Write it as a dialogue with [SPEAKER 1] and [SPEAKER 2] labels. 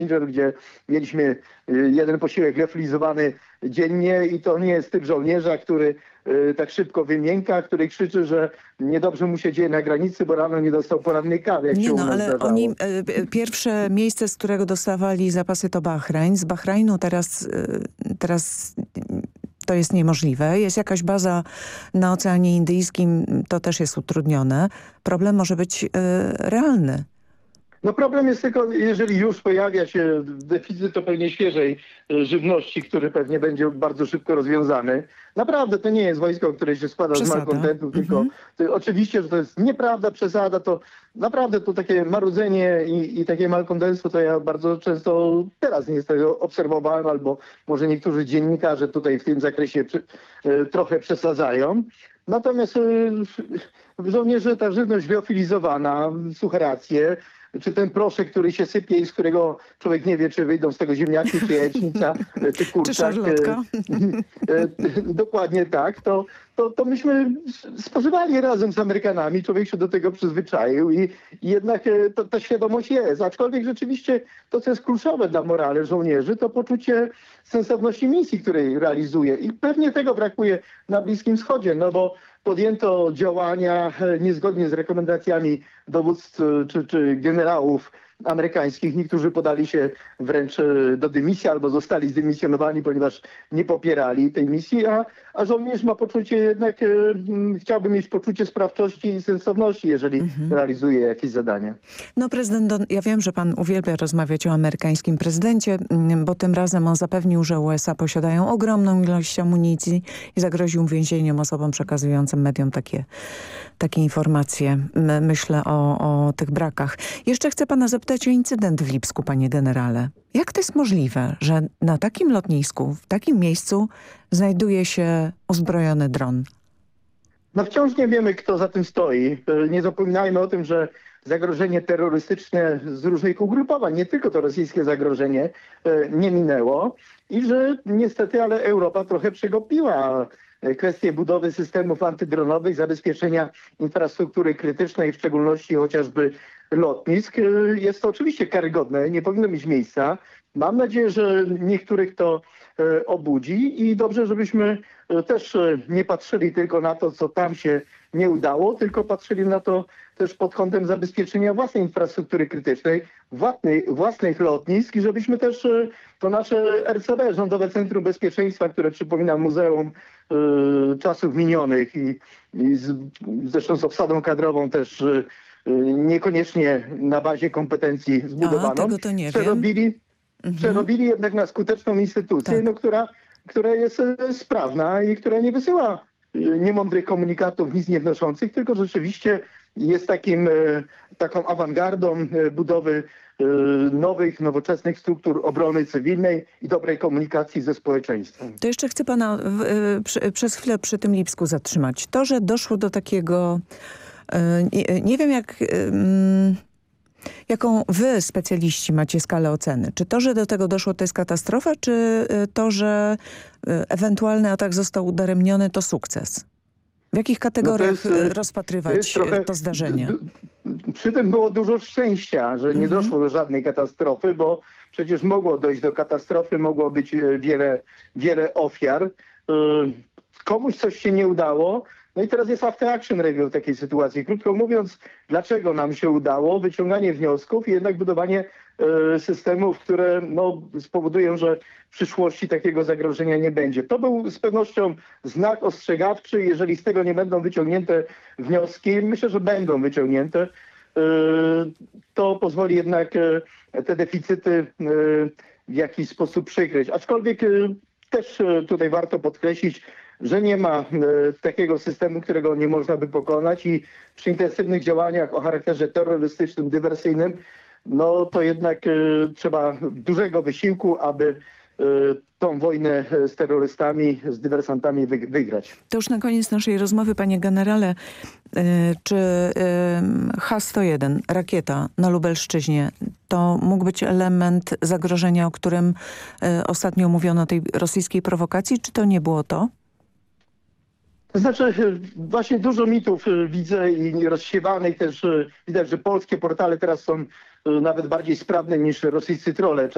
[SPEAKER 1] gdzie mieliśmy jeden posiłek reflizowany dziennie i to nie jest typ żołnierza, który tak szybko wymięka, który krzyczy, że niedobrze mu się dzieje na granicy, bo rano nie dostał porannej kawy, jak się u nas
[SPEAKER 2] ale
[SPEAKER 1] zdarzało.
[SPEAKER 2] oni, pierwsze miejsce, z którego dostawali zapasy, to Bahrajn. Z Bahrajnu teraz to jest niemożliwe. Jest jakaś baza na Oceanie Indyjskim, to też jest utrudnione. Problem może być realny.
[SPEAKER 1] No problem jest tylko, jeżeli już pojawia się deficyt, to pewnie świeżej żywności, który pewnie będzie bardzo szybko rozwiązany. Naprawdę to nie jest wojsko, które się składa z malkontentów, tylko oczywiście, że to jest nieprawda, przesada, to naprawdę to takie marudzenie i takie malkontentstwo, to ja bardzo często teraz niestety obserwowałem, albo może niektórzy dziennikarze tutaj w tym zakresie trochę przesadzają. Natomiast żołnierze, ta żywność liofilizowana, suche racje, czy ten proszek, który się sypie i z którego człowiek nie wie, czy wyjdą z tego ziemniaki, czy jajecznica, czy kurczak.
[SPEAKER 2] Czy szarlotka.
[SPEAKER 1] Dokładnie tak. To myśmy spożywali razem z Amerykanami. Człowiek się do tego przyzwyczaił i jednak ta świadomość jest. Aczkolwiek rzeczywiście to, co jest kluczowe dla morale żołnierzy, to poczucie sensowności misji, której realizuje. I pewnie tego brakuje na Bliskim Wschodzie, no bo podjęto działania niezgodnie z rekomendacjami dowódców czy generałów amerykańskich. Niektórzy podali się wręcz do dymisji albo zostali zdymisjonowani, ponieważ nie popierali tej misji, a żołnierz ma poczucie jednak, chciałby mieć poczucie sprawczości i sensowności, jeżeli realizuje jakieś zadanie.
[SPEAKER 2] No prezydent, ja wiem, że pan uwielbia rozmawiać o amerykańskim prezydencie, bo tym razem on zapewnił, że USA posiadają ogromną ilość amunicji i zagroził więzieniem osobom przekazującym mediom takie informacje. Myślę o tych brakach. Jeszcze chcę pana zapytać o incydent w Lipsku, panie generale. Jak to jest możliwe, że na takim lotnisku, w takim miejscu znajduje się uzbrojony dron?
[SPEAKER 1] No wciąż nie wiemy, kto za tym stoi. Nie zapominajmy o tym, że zagrożenie terrorystyczne z różnych ugrupowań, nie tylko to rosyjskie zagrożenie, nie minęło i że niestety, ale Europa trochę przegapiła kwestię budowy systemów antydronowych, zabezpieczenia infrastruktury krytycznej, w szczególności chociażby lotnisk. Jest to oczywiście karygodne, nie powinno mieć miejsca. Mam nadzieję, że niektórych to obudzi i dobrze, żebyśmy też nie patrzyli tylko na to, co tam się nie udało, tylko patrzyli na to też pod kątem zabezpieczenia własnej infrastruktury krytycznej, własnych lotnisk i żebyśmy też to nasze RCB, Rządowe Centrum Bezpieczeństwa, które przypomina muzeum czasów minionych i zresztą z obsadą kadrową też niekoniecznie na bazie kompetencji zbudowaną,
[SPEAKER 2] tego to nie
[SPEAKER 1] przerobili jednak na skuteczną instytucję,
[SPEAKER 2] Tak.
[SPEAKER 1] która jest sprawna i która nie wysyła niemądrych komunikatów, nic nie wnoszących, tylko rzeczywiście jest taką awangardą budowy nowych, nowoczesnych struktur obrony cywilnej i dobrej komunikacji ze społeczeństwem.
[SPEAKER 2] To jeszcze chcę pana przez chwilę przy tym Lipsku zatrzymać. To, że doszło do takiego, nie wiem jaką wy, specjaliści, macie skalę oceny. Czy to, że do tego doszło, to jest katastrofa, czy to, że ewentualny atak został udaremniony, to sukces? W jakich kategoriach rozpatrywać to zdarzenie?
[SPEAKER 1] Przy tym było dużo szczęścia, że nie doszło do żadnej katastrofy, bo przecież mogło dojść do katastrofy, mogło być wiele ofiar. Komuś coś się nie udało. No i teraz jest after action review w takiej sytuacji. Krótko mówiąc, dlaczego nam się udało, wyciąganie wniosków i jednak budowanie systemów, które spowodują, że w przyszłości takiego zagrożenia nie będzie. To był z pewnością znak ostrzegawczy. Jeżeli z tego nie będą wyciągnięte wnioski, myślę, że będą wyciągnięte, to pozwoli jednak te deficyty w jakiś sposób przykryć. Aczkolwiek też tutaj warto podkreślić, że nie ma takiego systemu, którego nie można by pokonać i przy intensywnych działaniach o charakterze terrorystycznym, dywersyjnym, no to jednak trzeba dużego wysiłku, aby tą wojnę z terrorystami, z dywersantami wygrać.
[SPEAKER 2] To już na koniec naszej rozmowy, panie generale, czy H-101, rakieta na Lubelszczyźnie, to mógł być element zagrożenia, o którym ostatnio mówiono, tej rosyjskiej prowokacji, czy to nie było to?
[SPEAKER 1] To znaczy właśnie dużo mitów widzę i rozsiewanych też. Widać, że polskie portale teraz są nawet bardziej sprawne niż rosyjscy trolle.